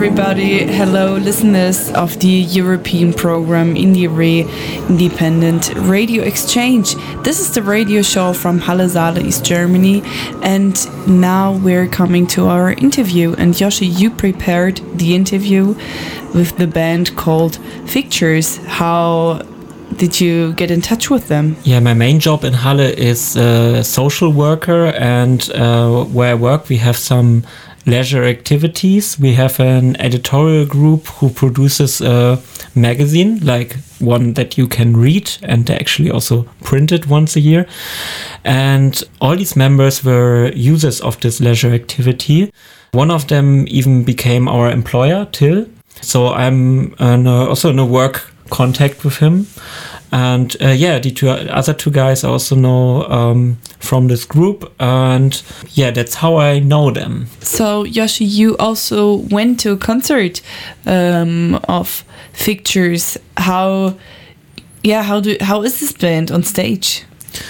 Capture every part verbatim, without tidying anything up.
everybody. Hello, listeners of the European program IndieRE Independent Radio Exchange. This is the radio show from Halle Saale, East Germany. And now we're coming to our interview. And Yoshi, you prepared the interview with the band called Fictures. How did you get in touch with them? Yeah, my main job in Halle is a social worker, and uh, where I work we have some leisure activities. We have an editorial group who produces a magazine, like one that you can read, and they actually also print it once a year. And all these members were users of this leisure activity. One of them even became our employer, Till. So I'm uh, also in a work contact with him. And uh, yeah, the two other two guys I also know um, from this group, and yeah, that's how I know them. So Yoshi, you also went to a concert um, of Fictures. How, yeah, how do how is this band on stage?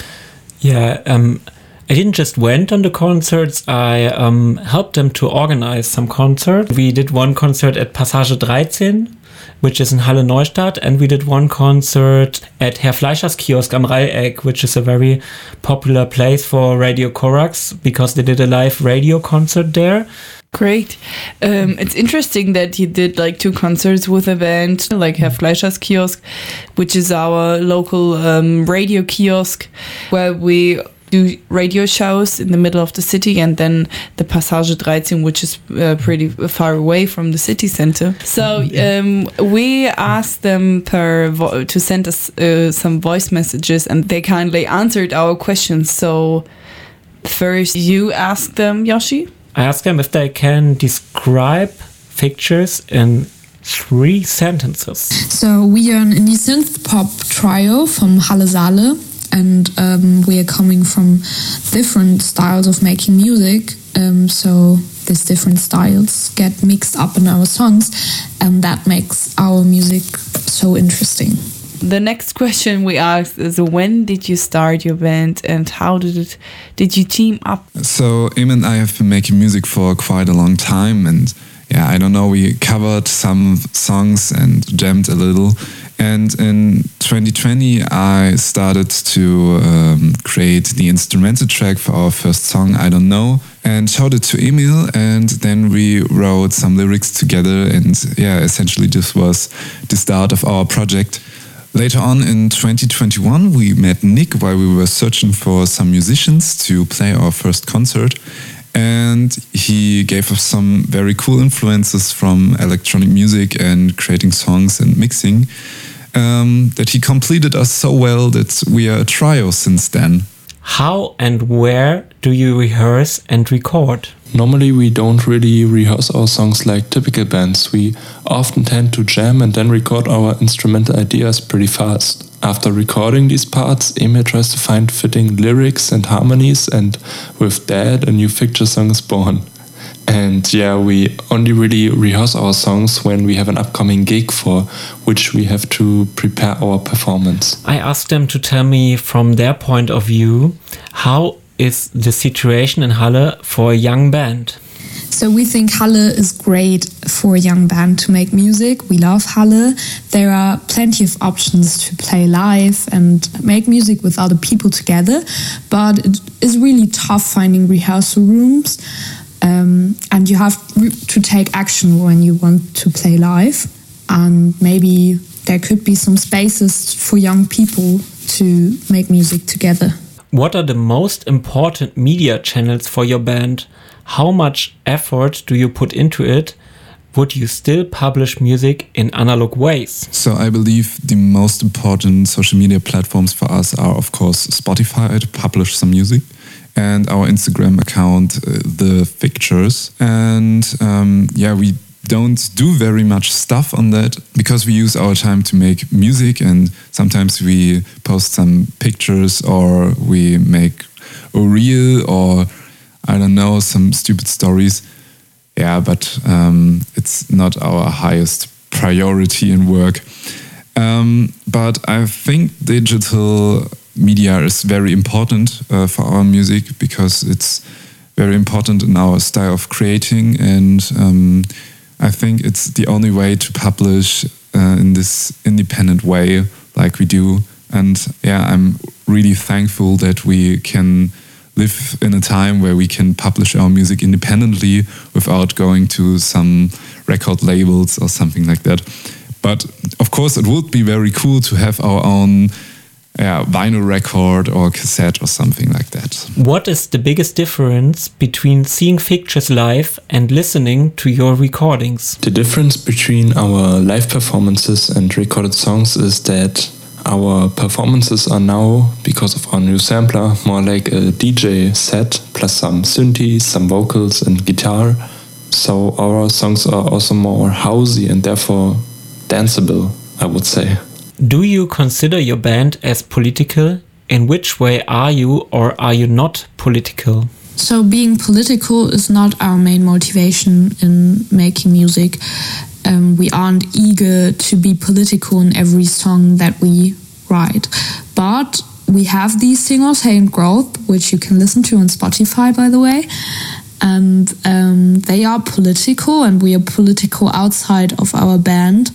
Yeah, um, I didn't just went on the concerts. I um, helped them to organize some concerts. We did one concert at Passage dreizehn, which is in Halle Neustadt, and we did one concert at Herr Fleischers Kiosk am Dreieck, which is a very popular place for Radio Korax, because they did a live radio concert there. Great. Um, it's interesting that you did like two concerts with a band, like Herr Fleischers Kiosk, which is our local um, radio kiosk, where we do radio shows in the middle of the city, and then the Passage dreizehn, which is uh, pretty far away from the city center. So um, we asked them per vo- to send us uh, some voice messages, and they kindly answered our questions. So first you asked them, Yoshi? I asked them if they can describe Fictures in three sentences. So we are an indie synth pop trio from Halle Saale. And um, we are coming from different styles of making music. Um, so these different styles get mixed up in our songs, and that makes our music so interesting. The next question we asked is, when did you start your band, and how did it did you team up? So Em and I have been making music for quite a long time, and yeah, I don't know, we covered some songs and jammed a little. And in twenty twenty, I started to um, create the instrumental track for our first song, I Don't Know, and showed it to Emil, and then we wrote some lyrics together, and yeah, essentially this was the start of our project. Later on in twenty twenty-one, we met Nick while we were searching for some musicians to play our first concert, and he gave us some very cool influences from electronic music and creating songs and mixing. Um, that he completed us so well that we are a trio since then. How and where do you rehearse and record? Normally we don't really rehearse our songs like typical bands. We often tend to jam and then record our instrumental ideas pretty fast. After recording these parts, Emil tries to find fitting lyrics and harmonies, and with that a new Ficture song is born. And yeah, we only really rehearse our songs when we have an upcoming gig for which we have to prepare our performance. I asked them to tell me from their point of view, how is the situation in Halle for a young band? So we think Halle is great for a young band to make music. We love Halle. There are plenty of options to play live and make music with other people together, but it is really tough finding rehearsal rooms. Um, and you have to take action when you want to play live. And maybe there could be some spaces for young people to make music together. What are the most important media channels for your band? How much effort do you put into it? Would you still publish music in analog ways? So I believe the most important social media platforms for us are, of course, Spotify to publish some music, and our Instagram account, uh, The Fictures. And um, yeah, we don't do very much stuff on that because we use our time to make music, and sometimes we post some pictures or we make a reel or I don't know, some stupid stories. Yeah, but um, it's not our highest priority in work. Um, but I think digital media is very important uh, for our music because it's very important in our style of creating, and um, I think it's the only way to publish uh, in this independent way like we do. And yeah, I'm really thankful that we can live in a time where we can publish our music independently without going to some record labels or something like that. But of course, it would be very cool to have our own yeah, vinyl record or cassette or something like that. What is the biggest difference between seeing Fictures live and listening to your recordings? The difference between our live performances and recorded songs is that our performances are now, because of our new sampler, more like a D J set plus some synthes, some vocals and guitar. So our songs are also more housey and therefore danceable, I would say. Do you consider your band as political? In which way are you or are you not political? So being political is not our main motivation in making music. Um, we aren't eager to be political in every song that we write. But we have these singles, Hey and Growth, which you can listen to on Spotify, by the way. And um, they are political, and we are political outside of our band.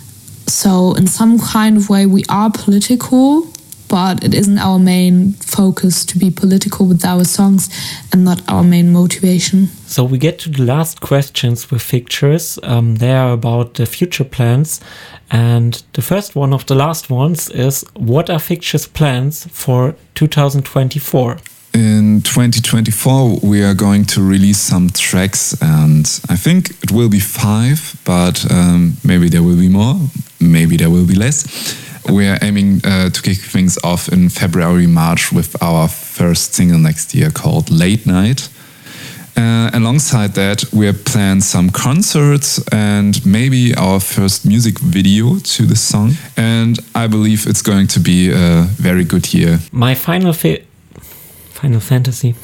So in some kind of way we are political, but it isn't our main focus to be political with our songs and not our main motivation. So we get to the last questions with Fictures. Um, they are about the future plans. And the first one of the last ones is, what are Fictures' plans for two thousand twenty-four? In twenty twenty-four, we are going to release some tracks, and I think it will be five, but um, maybe there will be more, maybe there will be less. We are aiming uh, to kick things off in February, March with our first single next year called Late Night. Uh, alongside that, we have planned some concerts and maybe our first music video to the song. And I believe it's going to be a very good year. My final fi- Final Fantasy.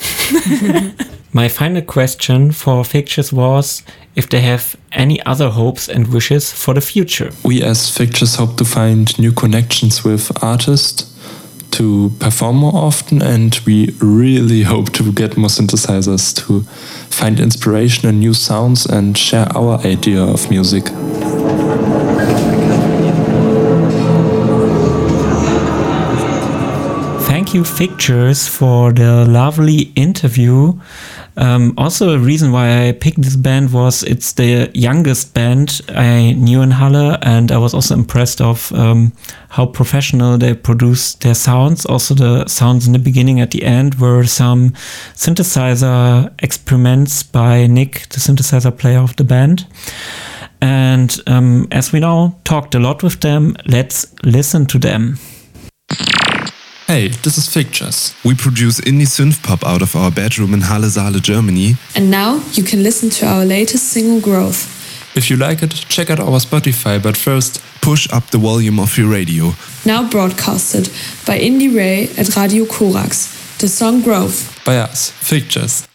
My final question for Fictures was if they have any other hopes and wishes for the future. We as Fictures hope to find new connections with artists, to perform more often, and we really hope to get more synthesizers to find inspiration in new sounds and share our idea of music. Thank you, Fictures, for the lovely interview. Um, also, a reason why I picked this band was it's the youngest band I knew in Halle, and I was also impressed of um, how professional they produce their sounds. Also, the sounds in the beginning, at the end, were some synthesizer experiments by Nick, the synthesizer player of the band. And um, as we now talked a lot with them, let's listen to them. Hey, this is Fictures. We produce indie synth pop out of our bedroom in Halle Saale, Germany. And now you can listen to our latest single, Growth. If you like it, check out our Spotify, but first, push up the volume of your radio. Now broadcasted by Indie Ray at Radio Korax. The song Growth. By us, Fictures.